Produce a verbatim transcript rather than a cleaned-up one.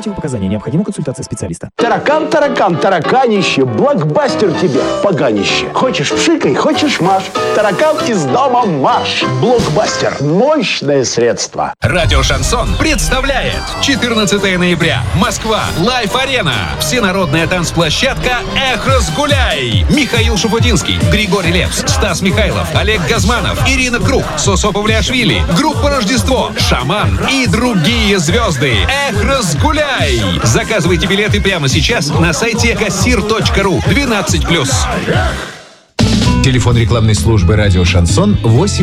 Противопоказания. Необходима консультация специалиста. Таракан, таракан, тараканище, блокбастер тебе, поганище. Хочешь пшикай, хочешь маш. Таракан из дома маш. Блокбастер. Мощное средство. Радио Шансон представляет четырнадцатого ноября. Москва. Лайф-арена. Всенародная танцплощадка «Эх, разгуляй». Михаил Шуфутинский, Григорий Лепс, Стас Михайлов, Олег Газманов, Ирина Круг, Сосо Павлиашвили, группа «Рождество», «Шаман» и другие звезды. «Эх, разгуляй». Заказывайте билеты прямо сейчас на сайте кассир точка ру. двенадцать плюс. Телефон рекламной службы «Радио Шансон» восемь